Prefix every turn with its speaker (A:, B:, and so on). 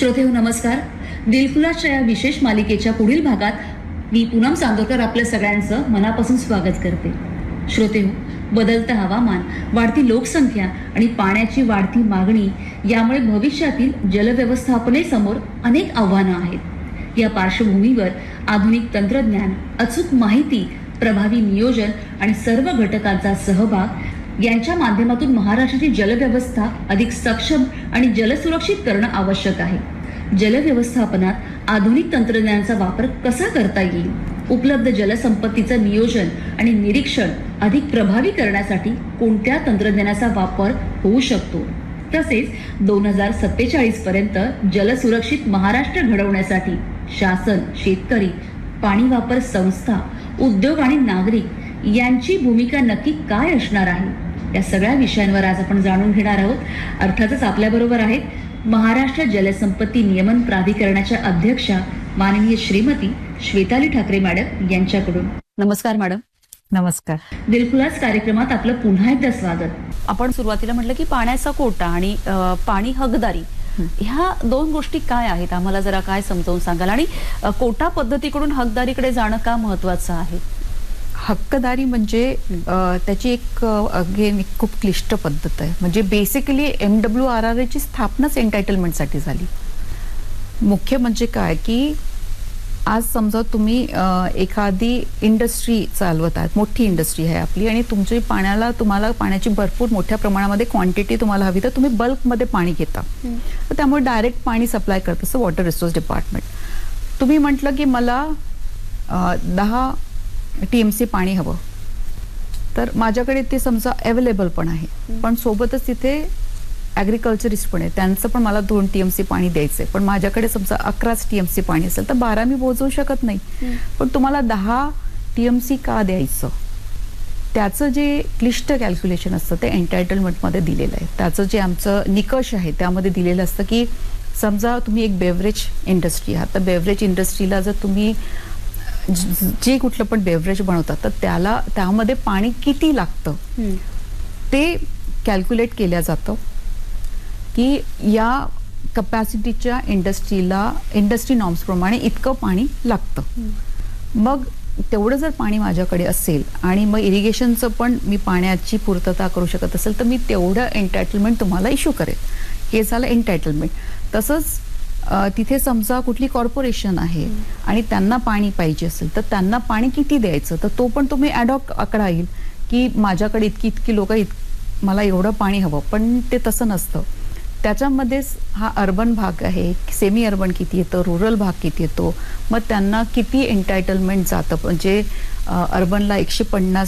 A: श्रोतेहो नमस्कार. दिलखुलासच्या या विशेष मालिकेच्या पुढील भागात मी पूनम चांदोरकर आपल्या सगळ्यांचं मनापासून स्वागत करते. श्रोतेहो, बदलतं हवामान, वाढती लोकसंख्या आणि पाण्याची वाढती मागणी यामुळे भविष्यातील जलव्यवस्थापनेसमोर अनेक आव्हानं आहेत. या पार्श्वभूमीवर आधुनिक तंत्रज्ञान, अचूक माहिती, प्रभावी नियोजन आणि सर्व घटकांचा सहभाग यांच्या माध्यमातून महाराष्ट्राची जलव्यवस्था अधिक सक्षम आणि जलसुरक्षित करणं आवश्यक आहे. जलव्यवस्थापनात आधुनिक तंत्रज्ञानाचा वापर कसा करता येईल, उपलब्ध जलसंपत्तीचं नियोजन आणि निरीक्षण अधिक प्रभावी करण्यासाठी कोणत्या तंत्रज्ञानाचा वापर होऊ शकतो, तसेच 2047 पर्यंत जलसुरक्षित महाराष्ट्र घडवण्यासाठी शासन, शेतकरी, पाणी वापर संस्था, उद्योग आणि नागरिक यांची भूमिका नक्की काय असणार आहे, या सगळ्या विषयांवर आज आपण जाणून घेणार आहोत. अर्थातच आपल्याबरोबर आहेत महाराष्ट्र जलसंपत्ती नियमन प्राधिकरणाच्या अध्यक्षा माननीय श्रीमती श्वेताली ठाकरे मॅडम यांच्याकडून. नमस्कार मॅडम.
B: नमस्कार.
A: दिलखुलास कार्यक्रमात आपलं पुन्हा एकदा स्वागत.
C: आपण सुरुवातीला म्हटलं की पाण्याचा कोटा आणि पाणी हकदारी ह्या दोन गोष्टी काय आहेत, आम्हाला जरा काय समजावून सांगाल, आणि कोटा पद्धतीकडून हकदारीकडे जाणं का महत्वाचं आहे?
B: हक्कदारी म्हणजे त्याची एक अगेन खूप क्लिष्ट पद्धत आहे. म्हणजे बेसिकली MWRRA ची स्थापनाच एन्टायटलमेंटसाठी झाली. मुख्य म्हणजे काय की आज समजा तुम्ही एखादी इंडस्ट्री चालवत आहात, मोठी इंडस्ट्री आहे आपली, आणि तुम्हाला पाण्याची भरपूर मोठ्या प्रमाणामध्ये क्वांटिटी तुम्हाला हवी, तर तुम्ही बल्कमध्ये पाणी घेता, तर त्यामुळे डायरेक्ट पाणी सप्लाय करत असतं वॉटर रिसोर्स डिपार्टमेंट. तुम्ही म्हटलं की मला 10 TMC पाणी हवं, तर माझ्याकडे ते समजा अवेलेबल पण आहे, पण सोबतच तिथे ॲग्रिकल्चरिस्ट पण आहे, त्यांचं पण मला 2 TMC पाणी द्यायचंय, पण माझ्याकडे समजा 11 TMC पाणी असेल तर 12 मी पोहोचवू शकत नाही. पण तुम्हाला 10 TMC का द्यायचं, त्याचं जे क्लिष्ट कॅल्क्युलेशन असतं ते एन्टायटलमेंटमध्ये दिलेलं आहे. त्याचं जे आमचं निकष आहे त्यामध्ये दिलेलं असतं की समजा तुम्ही एक बेवरेज इंडस्ट्री आहात, तर बेवरेज इंडस्ट्रीला जर तुम्ही जे कुठलं पण बेवरेज बनवतात तर त्यामध्ये पाणी किती लागतं ते कॅल्क्युलेट केलं जातं की या कपॅसिटीच्या इंडस्ट्रीला इंडस्ट्री नॉर्म्सप्रमाणे इतकं पाणी लागतं. मग तेवढं जर पाणी माझ्याकडे असेल आणि मग इरिगेशनचं पण मी पाण्याची पूर्तता करू शकत असेल तर मी तेवढं एन्टायटलमेंट तुम्हाला इश्यू करेल. हे झालं एन्टायटलमेंट. तसंच तिथे समजा कुठली कॉर्पोरेशन आहे आणि त्यांना पाणी पाहिजे असेल तर त्यांना पाणी किती द्यायचं, तर तो पण तुम्ही ॲडॉक आकडा येईल की माझ्याकडे इतकी लोक मला एवढं पाणी हवं. पण ते तसं नसतं. त्याच्यामध्येच हा अर्बन भाग आहे, सेमी अर्बन किती येतं, रुरल भाग किती येतो, मग त्यांना किती एन्टायटलमेंट जातं. म्हणजे अर्बनला 150